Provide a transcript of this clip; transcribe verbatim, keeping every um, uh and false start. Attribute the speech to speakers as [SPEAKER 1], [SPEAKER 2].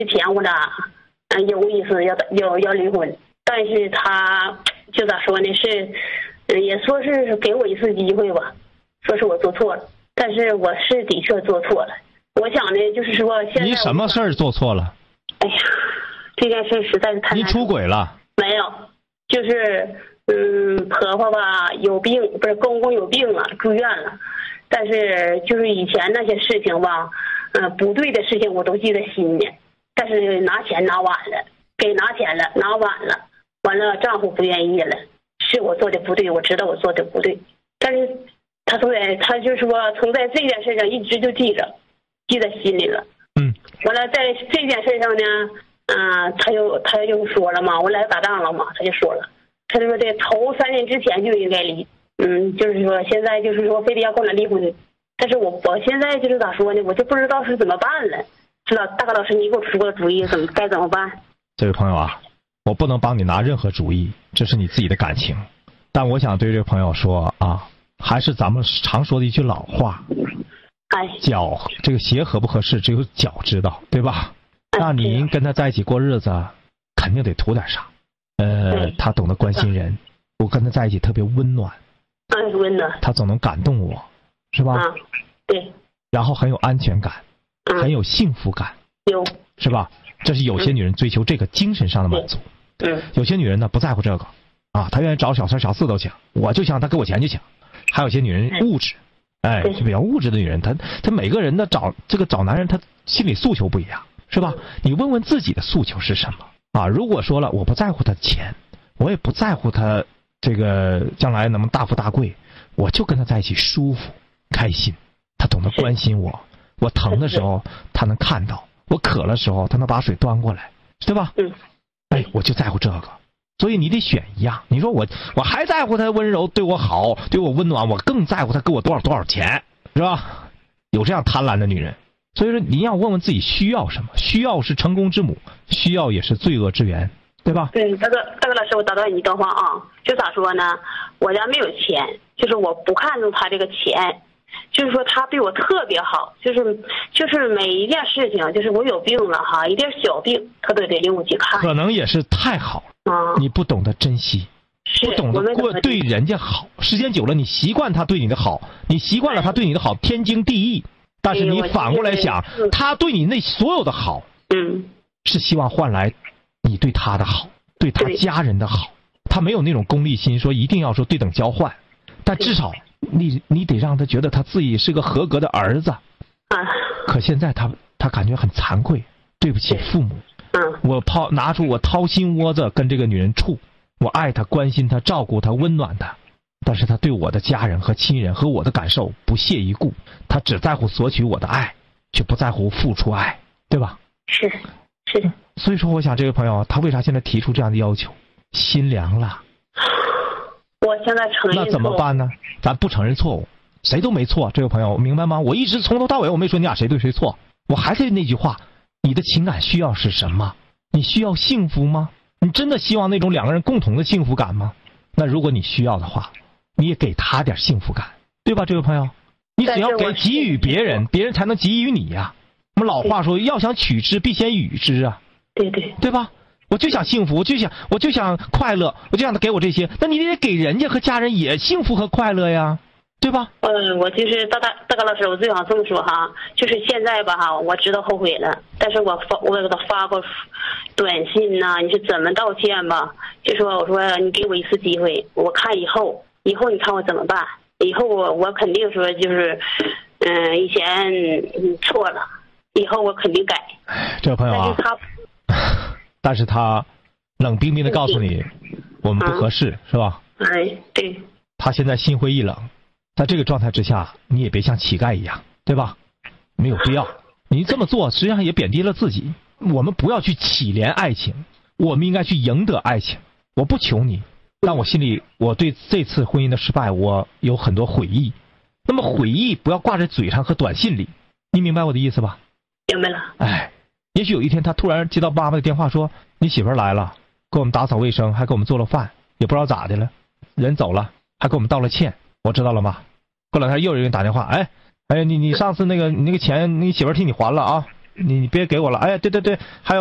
[SPEAKER 1] 之前我俩嗯有意思要要要离婚，但是他就咋说呢，是也说是给我一次机会吧，说是我做错了，但是我是的确做错了。我想呢，就是说现在
[SPEAKER 2] 你什么事儿做错了？
[SPEAKER 1] 哎呀，这件事实在是太……
[SPEAKER 2] 你出轨了？
[SPEAKER 1] 没有，就是嗯，婆婆吧有病，不是公公有病了，住院了。但是就是以前那些事情吧，嗯、呃，不对的事情我都记在心里。但是拿钱拿晚了，给拿钱了，拿晚了，完了丈夫不愿意了，是我做的不对，我知道我做的不对，但是他从在他就是说从在这件事上一直就记着，记在心里了。
[SPEAKER 2] 嗯，
[SPEAKER 1] 完了在这件事上呢，嗯、呃，他就他就说了嘛，我俩打仗了嘛，他就说了，他就说这头三年之前就应该离。嗯，就是说现在就是说非得要跟我俩离婚，但是我我现在就是咋说呢，我就不知道是怎么办了。知道大哥老师，你给我出个主意，怎么该怎么办？
[SPEAKER 2] 这位朋友啊，我不能帮你拿任何主意，这是你自己的感情。但我想对这位朋友说啊，还是咱们常说的一句老话，
[SPEAKER 1] 哎，
[SPEAKER 2] 脚这个鞋合不合适，只有脚知道，对吧？
[SPEAKER 1] 哎、
[SPEAKER 2] 那您跟他在一起过日子，肯定得图点啥。呃，他懂得关心人，我跟他在一起特别温暖。
[SPEAKER 1] 嗯，温暖。
[SPEAKER 2] 他总能感动我，是吧？
[SPEAKER 1] 啊，对。
[SPEAKER 2] 然后很有安全感，
[SPEAKER 1] 嗯、
[SPEAKER 2] 很有幸福感，
[SPEAKER 1] 有，
[SPEAKER 2] 是吧？这是有些女人追求这个精神上的满足。
[SPEAKER 1] 嗯。
[SPEAKER 2] 有些女人呢不在乎这个，啊，她愿意找小三小四都行，我就想她给我钱就行。还有些女人物质，哎，就比较物质的女人，她她每个人的找这个找男人，她心理诉求不一样，是吧？你问问自己的诉求是什么啊？如果说了我不在乎他的钱，我也不在乎他这个将来能不能大富大贵，我就跟他在一起舒服开心，他懂得关心我，我疼的时候他能看到，我渴的时候他能把水端过来，对吧？
[SPEAKER 1] 嗯。
[SPEAKER 2] 哎，我就在乎这个。所以你得选一样。你说我我还在乎他温柔对我好对我温暖，我更在乎他给我多少多少钱，是吧？有这样贪婪的女人。所以说你要问问自己需要什么，需要是成功之母，需要也是罪恶之源，对吧？
[SPEAKER 1] 对，大哥大哥老师，我打断你一段话啊，就咋说呢？我家没有钱，就是我不看重他这个钱，就是说他对我特别好，就是就是每一件事情，就是我有病了哈，一点小病他都得领我去看。
[SPEAKER 2] 可能也是太好了，
[SPEAKER 1] 啊，
[SPEAKER 2] 你不懂得珍惜，不懂得过对人家好，时间久了你习惯他对你的好，你习惯了他对你的好天经地义。但是你反过来想，他对你那所有的好，
[SPEAKER 1] 嗯，
[SPEAKER 2] 是希望换来你对他的好，对他家人的好。他没有那种功利心，说一定要说对等交换，但至少你你得让他觉得他自己是个合格的儿子。
[SPEAKER 1] 啊，
[SPEAKER 2] 可现在他他感觉很惭愧，对不起父母。
[SPEAKER 1] 嗯，
[SPEAKER 2] 我抛拿出我掏心窝子跟这个女人处，我爱她、关心她、照顾她、温暖她。但是他对我的家人和亲人和我的感受不屑一顾，他只在乎索取我的爱，却不在乎付出爱，对吧？
[SPEAKER 1] 是是。
[SPEAKER 2] 所以说，我想这位朋友他为啥现在提出这样的要求？心凉了。
[SPEAKER 1] 我现在承认。
[SPEAKER 2] 那怎么办呢？咱不承认错误，谁都没错。这位朋友明白吗？我一直从头到尾我没说你俩谁对谁错，我还是那句话，你的情感需要是什么？你需要幸福吗？你真的希望那种两个人共同的幸福感吗？那如果你需要的话，你也给他点幸福感，对吧，这位朋友？你只要给给予别人，别人才能给予你呀、啊。我们老话说，要想取之，必先予之啊。
[SPEAKER 1] 对对，
[SPEAKER 2] 对吧？我就想幸福，我就想，我就想快乐，我就想他给我这些，那你得给人家和家人也幸福和快乐呀，对吧？
[SPEAKER 1] 嗯，我就是大大大哥老师，我最想这么说哈，就是现在吧哈，我知道后悔了，但是我发我给他发过短信呐、啊，你是怎么道歉吧？就说我说你给我一次机会，我看以后以后你看我怎么办？以后我我肯定说就是，嗯、呃，以前嗯错了，以后我肯定改。
[SPEAKER 2] 这位朋友啊，
[SPEAKER 1] 但是他，
[SPEAKER 2] 但是他冷冰冰的告诉你，我们不合适，是吧？
[SPEAKER 1] 哎，对。
[SPEAKER 2] 他现在心灰意冷，在这个状态之下，你也别像乞丐一样，对吧？没有必要，你这么做实际上也贬低了自己。我们不要去乞怜爱情，我们应该去赢得爱情。我不求你，但我心里我对这次婚姻的失败，我有很多悔意。那么悔意不要挂在嘴上和短信里，你明白我的意思吧？
[SPEAKER 1] 明白了。
[SPEAKER 2] 哎，也许有一天他突然接到妈妈的电话说，你媳妇儿来了，给我们打扫卫生，还给我们做了饭，也不知道咋的了，人走了，还给我们道了歉。我知道了吗？过两天又有人打电话，哎哎，你你上次那个你那个钱，你媳妇儿替你还了啊， 你别给我了，哎，对对对，还有。